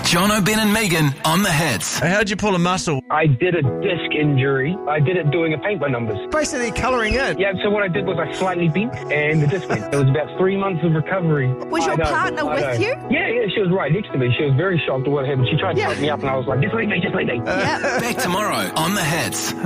John O'Ben and Megan on the hits. How'd you pull a muscle? I did a disc injury. I did it doing a paint by numbers. Basically colouring in. Yeah, so what I did was I slightly beat and the disc went. It was about 3 months of recovery. Was your partner with you? Yeah, she was right next to me. She was very shocked at what happened. She tried to wake me up and I was like, just leave me. Yeah. Back tomorrow on the hits.